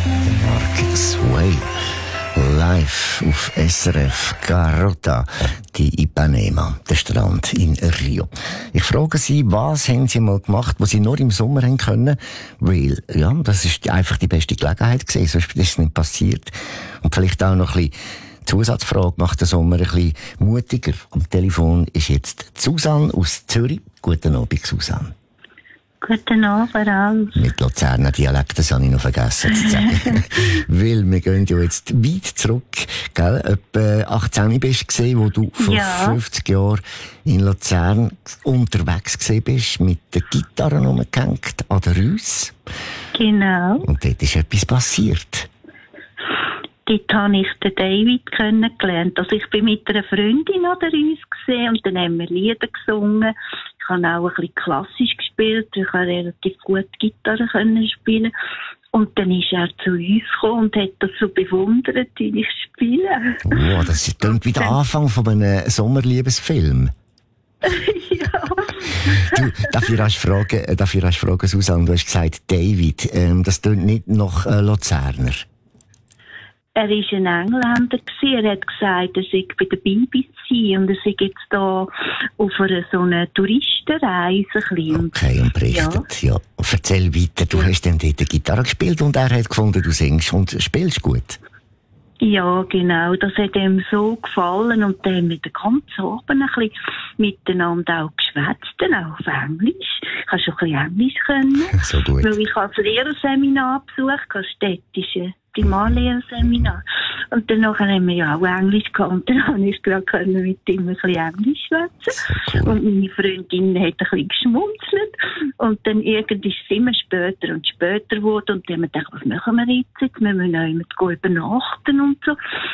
Mark Sway. Live auf SRF Garota di Ipanema, der Strand in Rio. Ich frage Sie, was haben Sie mal gemacht, was Sie nur im Sommer haben können? Weil, ja, das ist einfach die beste Gelegenheit gewesen, sonst ist es nicht passiert. Und vielleicht auch noch ein bisschen Zusatzfrage, macht den Sommer ein bisschen mutiger. Am Telefon ist jetzt Susanne aus Zürich. Guten Abend, Susanne. Guten Abend, Ralf. Mit Luzerner Dialekt, das habe ich noch vergessen zu sagen. Weil wir gehen ja jetzt weit zurück, gell? Etwa 18 bist du gesehen, wo du vor 50 Jahren in Luzern unterwegs gewesen bist, mit der Gitarre rumgehängt an der Rüss. Genau. Und dort ist etwas passiert. Dort habe ich den David kennengelernt. Also ich bin mit einer Freundin an der Rüss gesehen und dann haben wir Lieder gesungen. Ich habe auch ein bisschen klassisch gespielt. Ich habe relativ gut Gitarre spielen. Und dann ist er zu uns gekommen und hat das so bewundert, wie ich spiele. Oh, das klingt wie der Anfang von einem Sommerliebesfilm. Ja. Du, darf ich rasch fragen, Susanne, du hast gesagt, David, das klingt nicht nach Luzerner. Er war ein Engländer. Er hat gesagt, er sei bei der BBC und er sei jetzt da auf so einer Touristenreise. Okay, und berichtet. Ja. Erzähl weiter. Du hast dann dort Gitarre gespielt und er hat gefunden, du singst und spielst gut. Ja, genau. Das hat ihm so gefallen und dann haben wir den ganzen Abend ein bisschen miteinander auch geschwätzt, auch auf Englisch. Ich habe schon ein bisschen Englisch können. So gut. Weil ich als Lehrerseminar besucht, als städtische Primarlehrerseminar. Und dann haben wir ja auch Englisch gehabt und dann konnte ich gerade mit ihm ein bisschen Englisch schwätzen. So cool. Und meine Freundin hat ein bisschen geschmunzelt. Und dann irgendwie ist es immer später und später geworden. Und dann haben wir gedacht, was machen wir jetzt? Wir müssen auch immer übernachten und so.